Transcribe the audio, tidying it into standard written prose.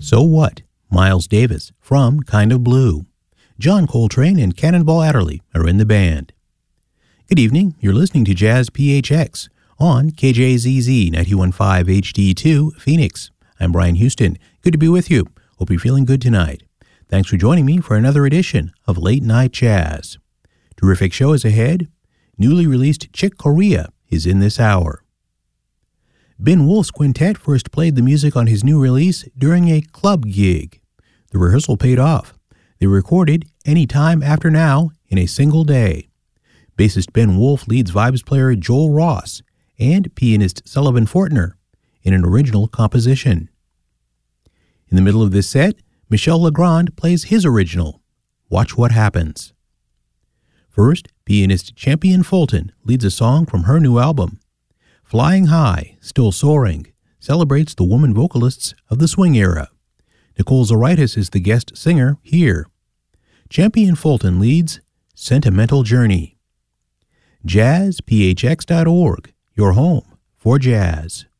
So What? Miles Davis from Kind of Blue. John Coltrane and Cannonball Adderley are in the band. Good evening. You're listening to Jazz PHX on KJZZ 91.5 HD2 Phoenix. I'm Brian Houston. Good to be with you. Hope you're feeling good tonight. Thanks for joining me for another edition of Late Night Jazz. Terrific show is ahead. Newly released Chick Corea is in this hour. Ben Wolf's quintet first played the music on his new release during a club gig. The rehearsal paid off. They recorded Any Time After Now in a single day. Bassist Ben Wolf leads vibes player Joel Ross and pianist Sullivan Fortner in an original composition. In the middle of this set, Michel Legrand plays his original, Watch What Happens. First, pianist Champion Fulton leads a song from her new album. Flying High, Still Soaring celebrates the woman vocalists of the swing era. Nicole Zaritis is the guest singer here. Champion Fulton leads Sentimental Journey. JazzPHX.org, your home for jazz.